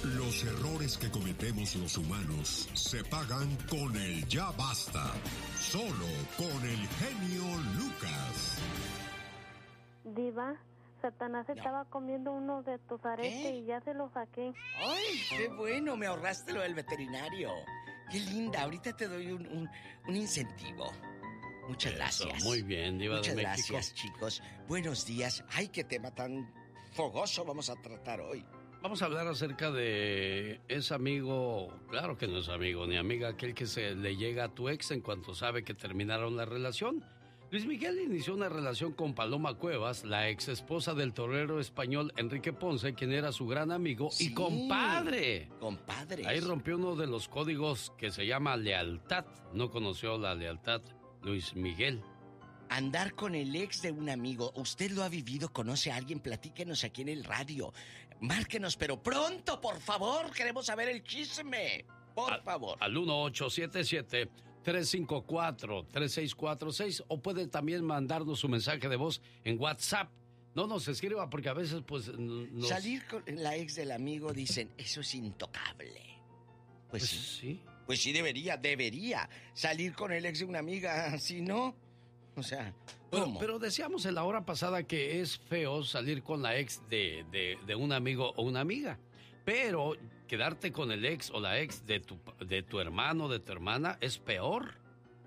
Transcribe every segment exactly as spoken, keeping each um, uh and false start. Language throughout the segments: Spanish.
Los errores que cometemos los humanos se pagan con el ya basta. Solo con el genio Lucas. Diva, Satanás estaba no. comiendo uno de tus aretes ¿Eh? y ya se lo saqué. ¡Ay, qué bueno! Me ahorraste lo del veterinario. ¡Qué linda! Ahorita te doy un, un, un incentivo. Muchas Eso, gracias. Muy bien, Diva Muchas de México. gracias, chicos. Buenos días. ¡Ay, qué tema tan fogoso vamos a tratar hoy! Vamos a hablar acerca de ese amigo, claro que no es amigo ni amiga, aquel que se le llega a tu ex en cuanto sabe que terminaron la relación. Luis Miguel inició una relación con Paloma Cuevas, la ex esposa del torero español Enrique Ponce, quien era su gran amigo sí, y compadre. Compadre. Ahí rompió uno de los códigos que se llama lealtad. No conoció la lealtad Luis Miguel. Andar con el ex de un amigo, usted lo ha vivido, conoce a alguien, platíquenos aquí en el radio. Márquenos, pero pronto, por favor, queremos saber el chisme. Por al, favor. Al uno ocho siete siete, tres cinco cuatro, tres seis cuatro seis o puede también mandarnos su mensaje de voz en WhatsApp. No nos escriba porque a veces pues nos... Salir con la ex del amigo, dicen, eso es intocable. Pues, pues sí. sí. Pues sí debería, debería salir con el ex de una amiga, si no... O sea, pero, pero decíamos en la hora pasada que es feo salir con la ex de, de, de un amigo o una amiga. Pero quedarte con el ex o la ex de tu, de tu hermano, de tu hermana, es peor.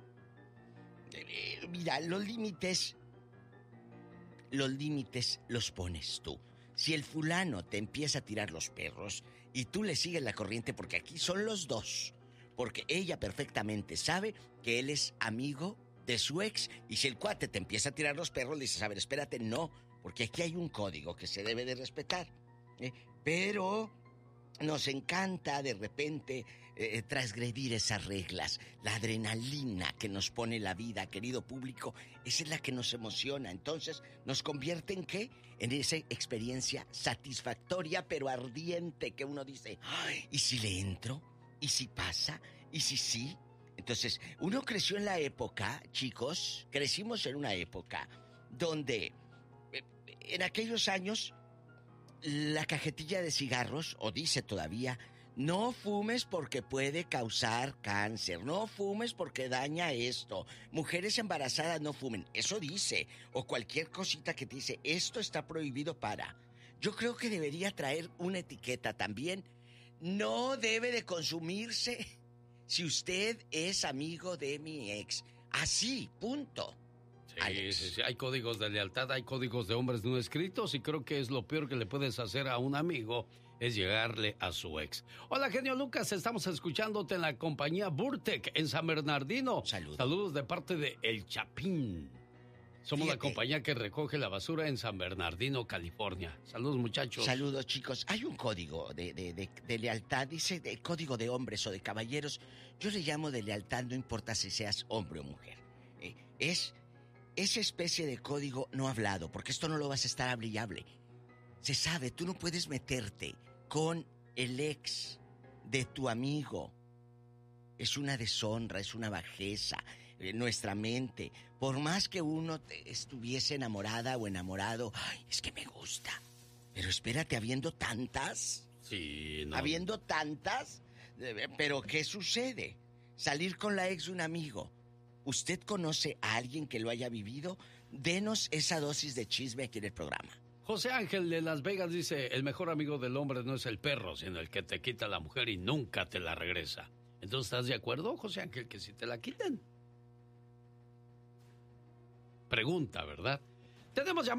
Eh, mira, los límites, los límites los pones tú. Si el fulano te empieza a tirar los perros y tú le sigues la corriente, porque aquí son los dos, porque ella perfectamente sabe que él es amigo de su ex, y si el cuate te empieza a tirar los perros, le dices, a ver, espérate, no, porque aquí hay un código que se debe de respetar. ¿eh? Pero nos encanta de repente eh, transgredir esas reglas. La adrenalina que nos pone la vida, querido público, esa es la que nos emociona. Entonces, ¿nos convierte en qué? En esa experiencia satisfactoria, pero ardiente, que uno dice, ay, ¿y si le entro? ¿Y si pasa? ¿Y si sí? Entonces, uno creció en la época, chicos, crecimos en una época donde en aquellos años la cajetilla de cigarros, o dice todavía, no fumes porque puede causar cáncer, no fumes porque daña esto, mujeres embarazadas no fumen, eso dice, o cualquier cosita que te dice, esto está prohibido para. Yo creo que debería traer una etiqueta también, no debe de consumirse si usted es amigo de mi ex. Así, punto. Sí, sí, sí, hay códigos de lealtad, hay códigos de hombres no escritos y creo que es lo peor que le puedes hacer a un amigo, es llegarle a su ex. Hola, genio Lucas, estamos escuchándote en la compañía Burtec en San Bernardino. Saludos. Saludos de parte de El Chapín. Somos Fíjate. la compañía que recoge la basura en San Bernardino, California. Saludos, muchachos. Saludos, chicos. Hay un código de, de, de, de lealtad, dice de código de hombres o de caballeros. Yo le llamo de lealtad, no importa si seas hombre o mujer. Eh, es esa especie de código no hablado, porque esto no lo vas a estar hable y hable. Se sabe, tú no puedes meterte con el ex de tu amigo. Es una deshonra, es una bajeza. Eh, nuestra mente, por más que uno te estuviese enamorada o enamorado, ay, es que me gusta. Pero espérate, habiendo tantas, sí, no. habiendo tantas, eh, pero ¿qué sucede? Salir con la ex de un amigo. ¿Usted conoce a alguien que lo haya vivido? Denos esa dosis de chisme aquí en el programa. José Ángel de Las Vegas dice, el mejor amigo del hombre no es el perro, sino el que te quita la mujer y nunca te la regresa. Entonces, ¿estás de acuerdo, José Ángel, que si te la quiten? Pregunta, ¿verdad? Tenemos llamada.